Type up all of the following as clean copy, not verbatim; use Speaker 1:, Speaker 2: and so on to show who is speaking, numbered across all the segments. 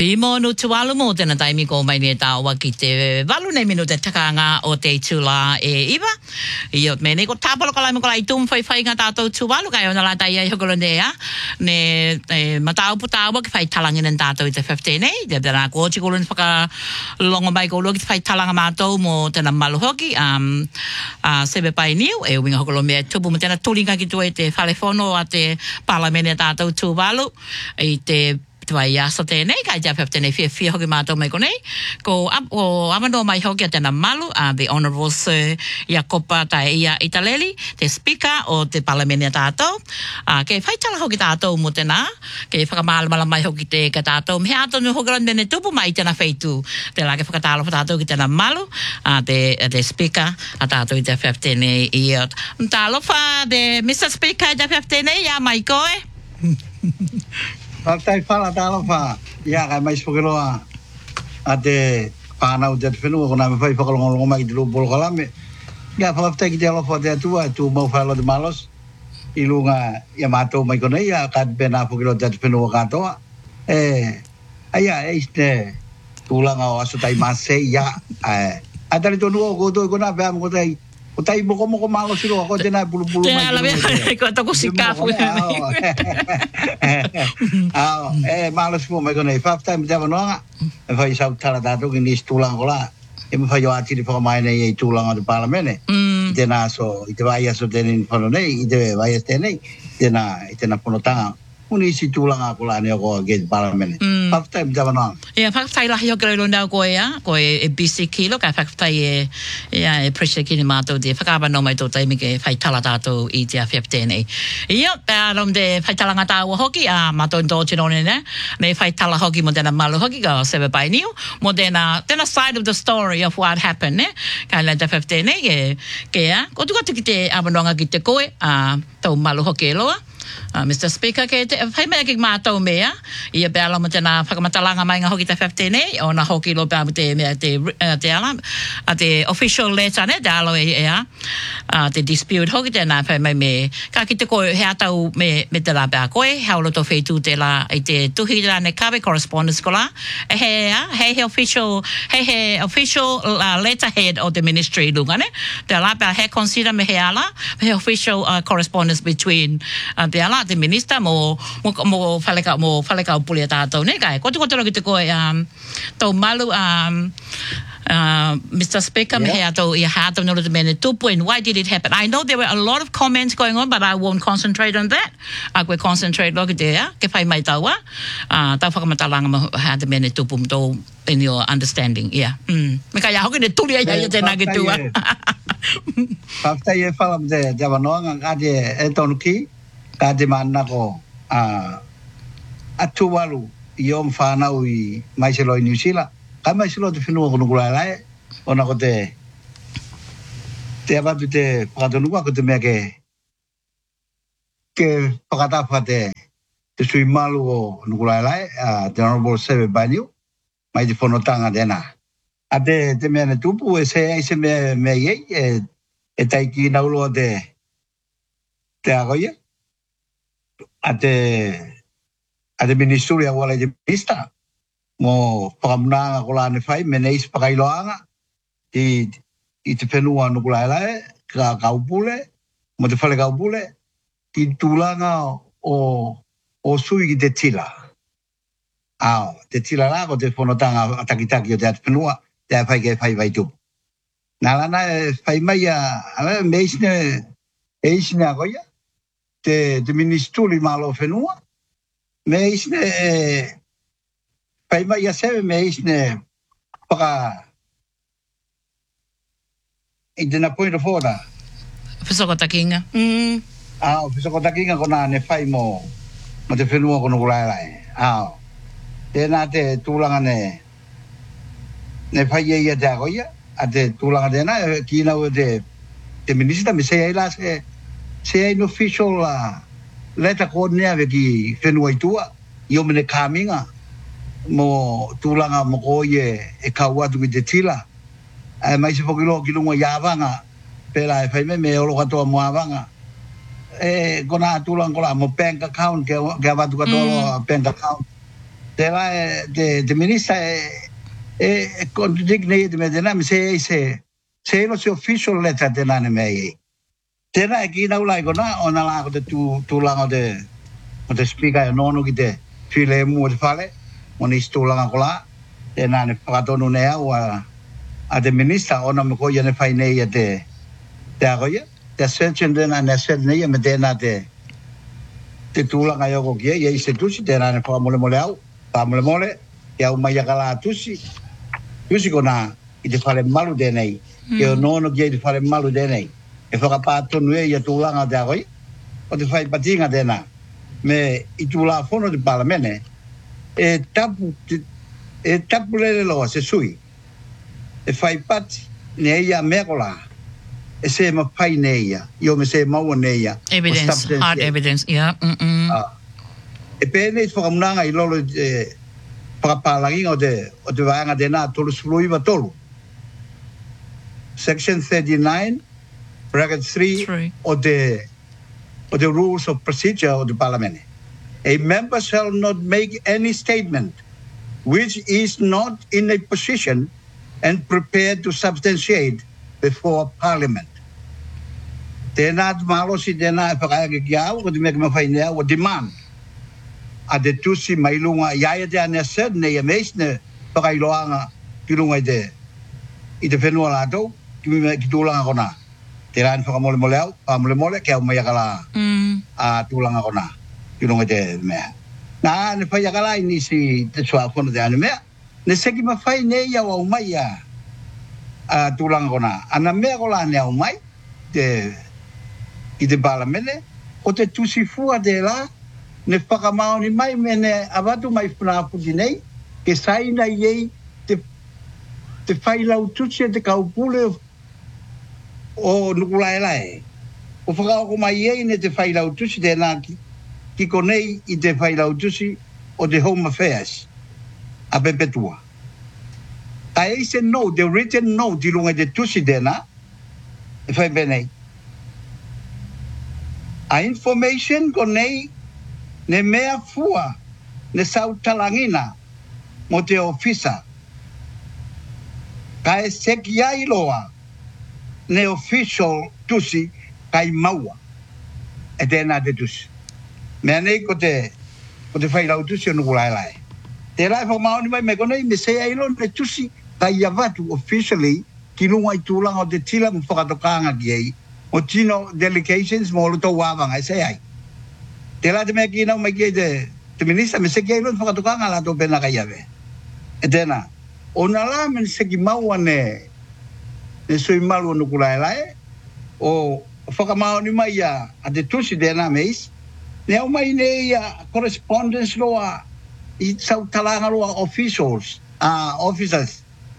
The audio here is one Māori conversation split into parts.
Speaker 1: Pimo no tualu mo tena taimi ko mai ne tawa ki te walu nei minu te takanga o te tula e iwa. Iot me ne ko tapalo kalai mo kalai tum fai ngā tātou tualu kai ona la tai ai hokolo nea. Ne matau putawa ki fai talangin an tātou i te 15 nei. Te tena ko ti kolun whaka longa mai ko lo ki fai talanga mātou mo tena malu hoki. Sebe pai niu e winga hokolo mea tupu mo tena tulinga ki tu e te whalefono a te palamene tātou tualu i te Vai asa tēnei, kai te awhewh tēnei whia hoki mātou mai konei. Ko amano mai hoki a tēnā malu, the Honourable Sir Iakopa tai ia Italeli, te speaker o te palamene tātou. Kei whaitala hoki tātou mo tēnā, kei whakamālamala mai hoki te ka tātou. Mhe ato nu hoki ran tēnei tupu mai tēnā whaitu. Te la ke whakatalo tātou ki tēnā malu, te speaker a tātou i te awhewh tēnei ia. Mtālofa, de Mr. Speaker i te awhewh tēnei, ia mai koe.
Speaker 2: Tai whala tālofa, ia kai mai spokeroa a te whanau te whenua kona me whai whakalongo mai ki te lupolo kalame. Ia whakaftai ki te alofa te atua, tu mau whaelo te malos, I lunga ia mātou mai kona ia, ka te pēnā whakiro te whenua katoa. Aia, eiste tūlanga o aso tai māsei, ia, a tari tonu o koto I kona pēa mo kotai, o tai moko malo siro ko tena bulu mai.
Speaker 1: Te ala me ko to ko sikafu.
Speaker 2: Malo simo mai kona fa time te vanonga. E fai sa tala dato ki ni stulang kola. E me fai ati di mai nei tulang o parlamene. Tena so I te vai aso tenen fono nei, I te vai tenen. Tena ponotanga. Uni si tulanga kola ne ko ge parlamene. Fa time te vanonga.
Speaker 1: Ia whakawhai lahi o kero nau koe ia, koe e BC kilo, kai whakawhai e pressure ki ni mātou te whakawano mai tō taimi ke whai tala tātou I te awhewh tēnei. Ia, pēarom te whai talanga tāua hoki, mātou tō tinone ne, ne whai tala hoki mo tēnā malu hoki, ka sewe pai niu, mo tēnā side of the story of what happened, ne, kai lai te awhewh tēnei, ke ia, ko tukatu ki te awanonga ki te koe, tau malu hoki e loa. Mr. Speaker, ke te whai mea ki mātou mea, ia pēala mo tēnā whakamatalanga mai ngā hoki te whewhtene, o nā hoki lo pēa mo te mea te ala, te official letter ne, te alo te dispute hoki tēnā whai mai me, ka ki te koe he atau me te la pēa koe, haulo tō whaitu te la, I te tuhi la ne kawe correspondence ko la, he official letterhead o te ministry lunga ne, te la pēa he consider me he ala, he official correspondence between te ala, te minister mo whaleka o puli a tātou ne kai. Koto ki te koe tau malu Mr. Speaker, me hea tau I hātau nolo te mene tupu and why did it happen? I know there were a lot of comments going on, but I won't concentrate on that. A koe concentrate lo ki te ke whai mai taua. Tau whakamatalanga ma hea te mene tupu mto in your understanding, yeah. Me kai hoki ne turi ai ai te nage tua.
Speaker 2: Whaftai e whalam te wanoanga ka te e tonu ki, ka te mana ko atu walu I om whanau I maiselo I New Zealand. Ka maiselo te whenua kono kulai ona ko te abatu te whakatonua ko te mea ke whakatawha te sui malu o nukulai lai, te Honourable Sebe Baniu, mai te whanotanga tēnā. A te mea ne tupu e se mea iei, e taiki nauloa te agoia. A te ministeri a wala te minister, mo whakamunanga ko la ne whai, me neis pakailoanga, I te whenua nukulai lai, ka kaupule, mo te whale kaupule, Ti tūlanga o sui ki te tila. Te tila la ko te whanotanga atakitaki o te atu whenua, te a whai ke whai vai tupu. Nā lana e whai mai me eisne a koia, te ministeri malo whenua, me eisne whai mai a sewe me eisne I tēnā point of order.
Speaker 1: Whisokotakinga.
Speaker 2: Whisokotakinga ko nā ne whai mo te whenua kono kulai lai. Tēnā te tūlanga ne whai ia te agoia, a te tūlanga tēnā, ki nau te minister, me se ai la se ai no official letter code nea ki whenua I tua, I o mene kāminga, mo tūlanga mo ko e kau atu ki te tila. Mai se whakilo ki lunga I awanga, pēla e whai me olo katoa mo awanga. Kona tūlanga kola mo bank account, ke awatu katoa bank account. de ministra contradict nei de medena me se lo se official letter de nane mei tena ki na ulai kona ona la ko de tu langa de speaker no ki de file mu de fale oni sto langa kola de nane patonu ne a de ministra ona me ko yene fai nei de agoya de search de na set nei me de na de tu langa yo ko ye se tu si de nane pa mole au pa mole ya umaya kala tusi kona i te whare malu de nei ke o nono ki te whare malu de nei e whakapātonu ia tūlanga te agoi o te whai patinga tēnā me i tūlā whono te palamene e tapu lele loa se sui e whai pati ne ia mekola e se ma whai ne ia i o me se maua ne ia
Speaker 1: evidence, hard evidence, yeah.
Speaker 2: E pēne i whakamunanga i lolo whakapālanginga o te waanga tēnā tolu suluiwa tolu. Section 39, bracket 3 of the rules of procedure of the parliament. A member shall not make any statement which is not in a position and prepared to substantiate before parliament. Tēnā te malosi tēnā e whakaeke ki au, ko te mea ki mawhainea, o demand. A te tusi mai lunga, iaia te ane sed ne ia meis ne whakailoanga ki lunga i te whenua lātou, ki tūlanga kona. Te rāni whakamole au, whamole ke au mai akala a tūlanga kona, ki lunga te mea. Nā, ne whai akala i nisi te sua whono te ane mea, ne seki mawhai ne ia au mai a tūlanga kona. Ana mea kola ne au mai, i te palamene, o te tusi fua te la, ne whakamao ni mai mene awatu mai whanaputi nei, ke saina iei te whailau tutsi te kaupule o nukulaelae. O whakao mai iei ne te whailau tutsi te nā ki konei i te whailau tutsi o te Home Affairs a Pepetua. A eise no, the written no, ti lunga te tutsi te nā, e whai benei. A information konei ne mea fua, ne sau talangina, mo te ofisa. Ka e seki ai loa, ne official tusi, kai maua. E tēnā te tusi. Mea nei ko te whailau tusi o nukulaelae. Te rai whamaoni mai me konei, me se ailo ne tusi, kai avatu officially, ki lunga i tūlanga o te tila mo whakatokanga ki ei, o tino delegations mo luto wāwanga, e se ai. Te la te mea ki nau mai ki te minista, me seki ailo ni whakatukanga la tō pēnā kai ave. E tēnā, o nā la men seki maua ne sui malu o nukulaelae, o whakamao ni mai a te tusi tēnā meis, ne au mai ne ia correspondence loa, i sau talanga loa officials, officers,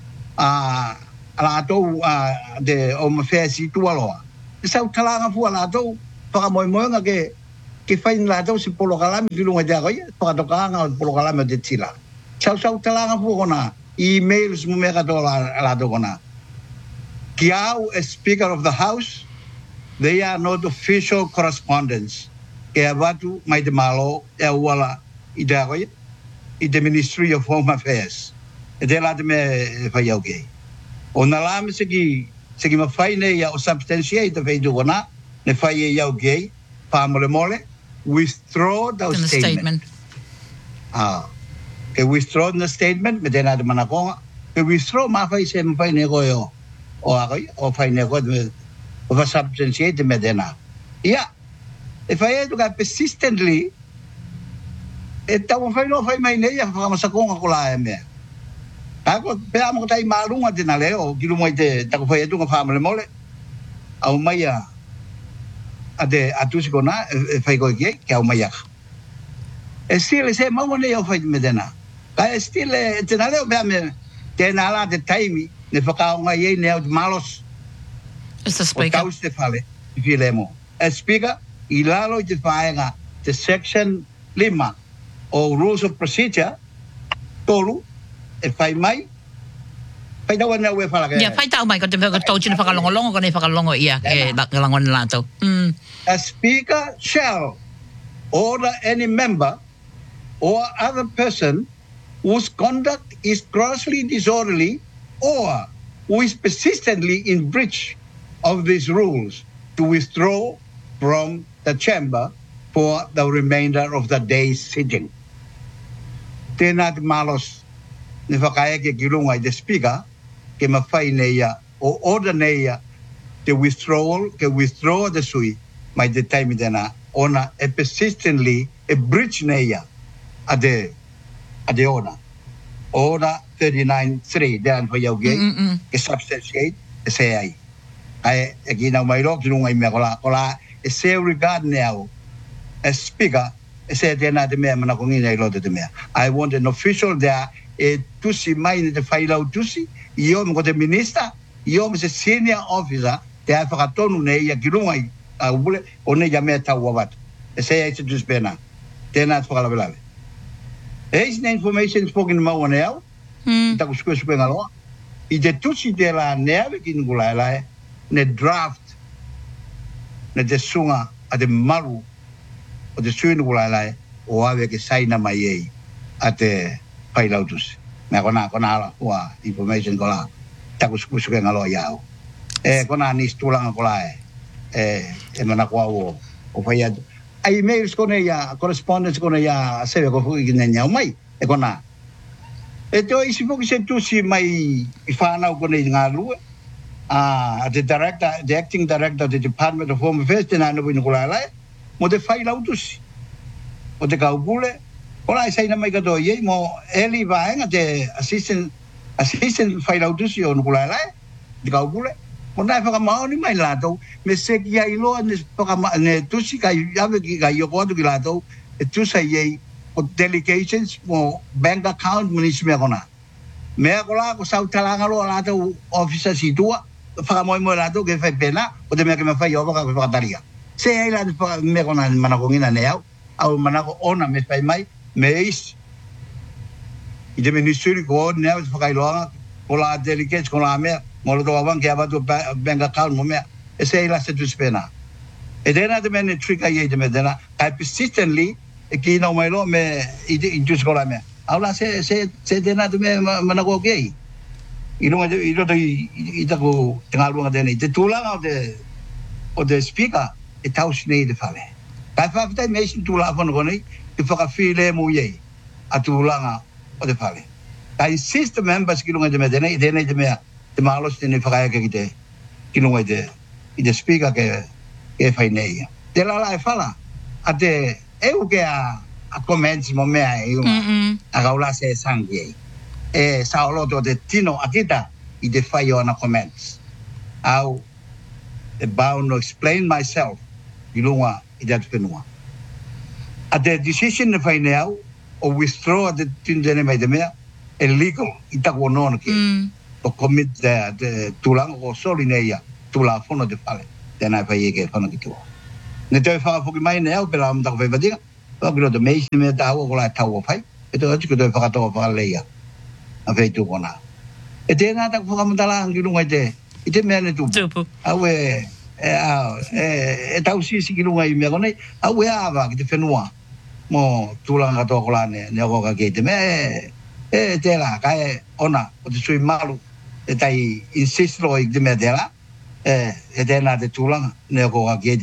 Speaker 2: la tōu de Home Affairs i tua loa. E sau talanga fua la tōu, whakamoimoenga ke whain la tau si polokalami ki lunga te akoia, whakatokanga o polokalami o te tila. Sau talanga fu kona, emails mo mea katoa la tau kona. Ki au as Speaker of the House, they are not official correspondence. Ke avatu mai te malo, e awala i te akoia, i te Ministry of Home Affairs. E te la te mea whai au kei. O na la me seki ma whai nei o substantiate te whai tu kona, ne whai e au kei, whamole, withdraw the statement. Ke withdraw the statement, me tēnā te manakonga, ke withdraw ma whai se mwhai ne koe o akoi, o whai ne koe o wha substantiate me tēnā. Ia, e whai e tuka persistently, e tau whai no whai mai nei a whakamasakonga ko la e mea. Ako, pēa mo tai marunga tēnā leo, ki lumai te tako whai e tuka whamole, au mai ate atusi kona e whai koe ki au mai aka. E stile se maua nei au whai me tēnā. Ka e stile tēnā leo mea me tēnā la te taimi ne whakaonga iei ne au te malos.
Speaker 1: Mr. Speaker.
Speaker 2: O taus te whale, i while mo. E Speaker, i lalo i te whaenga te section 5 o Rules of Procedure, tolu, e whai mai, whai tau anau e whalake.
Speaker 1: Ia, whai tau mai, ko te tautina whakalongolongo, ko ne whakalongo ia, e langon lātou.
Speaker 2: A speaker shall order any member or other person whose conduct is grossly disorderly or who is persistently in breach of these rules to withdraw from the chamber for the remainder of the day's sitting. Tēnā te malos ne whakae ke kirunga I the speaker ke mawhai neia o order neia te withdraw the sui mai te taimi tēnā ona e persistently e breach neia a de ona. Order 39.3 dan pa yau gay ke substantiate e se ai. Ai e ki nau mai ro ki runga I mea kola e se regard now as speaker e se tēnā te mea mana kongi nei lote te mea. I want an official there e tusi mai ni te whailau tusi I o mo te minister I o mo se senior officer te ai whakatonu nei a ki runga I a ubule o nei ya mea tau wawatu. E se ai se tusi pēnā. Tēnā te whakalawelawe. Eis na information spoken mau neo. Taku sukue ngaloa. I te tusi te la neawe ki ngulai lai ne draft ne te sunga a te maru o te sui ngulai lai o awe ke saina mai ei a te whailau tusi. Mea kona ala ua information kola taku sukue ngaloa iau. E kona ni stulanga kola e mana kua o whaiatu. Ai emails kone ia correspondence kone ia sebe ko hui ne nyau mai e kona e to isi foki se tusi mai I whanau kone ngā lua the acting director of the Department of Home Affairs tēnā nupu ina kula lai mo te whailau tusi o te kaupule kona I saina mai kato iei mo Eli Vaenga te assistant whailau tusi o nukula lai te kaupule mo nai whakamaoni mai lātou, me seki ai loa ne tusi kai ave ki kai yoko atu ki lātou, e tusa iei o delegations mo bank account mo nisi mea kona. Mea kola ko sau talanga loa lātou officer si tua, whakamoi mo lātou ke whai pena, o te mea ke mea whai opa ka whakataria. Se ai lātou mea kona manako ngina ne au manako ona me whai mai, me eisi. I te ministeri ko o ne au te whakailoanga, ko la delegates ko la mea, mo to awan ke abatu bank account mo mea e se ila se tu spena e dena te mene trika ye te medena I persistently e ki no mai lo me I tu skola mea aula se dena te me mana ko ke I no I ta ko tenga luanga dena te tulanga o de speaker e tau sne de fale ka fa te me sin tula fon ko nei te fa file mo ye a tulanga o de fale I insist the members ki lunga de medena I dena te mea te malos tene whakaya ke te kinunga I te speaker ke whai nei. Te lala e whala, a te eu ke a comments mo mea e unga, a kaula se sangi ei. E saoloto te tino akita I te whai o ana comments. Au, e bound to explain myself I lunga I te atu whenua. A te decision ne whai nei au, o withdraw te tindene mai te mea, illegal I taku o nona ke. O commit the tulang o soli neia tula fono de fale tena fa ye ke fono ki tu ne te fa foki mai ne au pela am ta fa vadinga o gro de meis me ta o la ta o fai e to atu ko de fa to fa leia a fe tu kona e te na ta fa am ta la ngi lunga te me ne tu au e ta usi si ki lunga I me kona au ava ki te fenua mo tulang to ko la ne ko ka ke te me e te la ka ona o te sui malu e tai insist lo I te mea tera e tēnā te tūlanga ne ko ka